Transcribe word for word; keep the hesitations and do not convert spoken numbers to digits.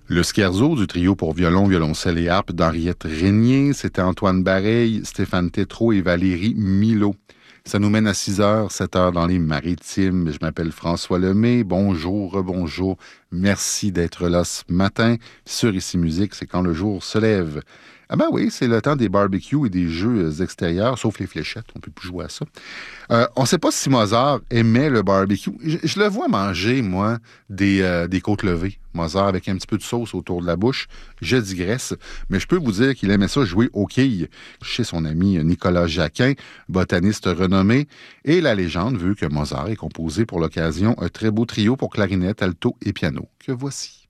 Le scherzo du trio pour violon, violoncelle et harpe d'Henriette Régnier, c'était Antoine Bareil, Stéphane Tétrault et Valérie Milot. Ça nous mène à six heures, sept heures dans les Maritimes. Je m'appelle François Lemay. Bonjour, rebonjour. Merci d'être là ce matin. Sur Ici Musique, c'est quand le jour se lève. Ah ben oui, c'est le temps des barbecues et des jeux extérieurs, sauf les fléchettes, on peut plus jouer à ça. Euh, on ne sait pas si Mozart aimait le barbecue. Je, je le vois manger, moi, des, euh, des côtes levées. Mozart avec un petit peu de sauce autour de la bouche. Je digresse, mais je peux vous dire qu'il aimait ça jouer aux quilles chez son ami Nicolas Jacquin, botaniste renommé. Et la légende veut que Mozart ait composé pour l'occasion un très beau trio pour clarinette, alto et piano, que voici.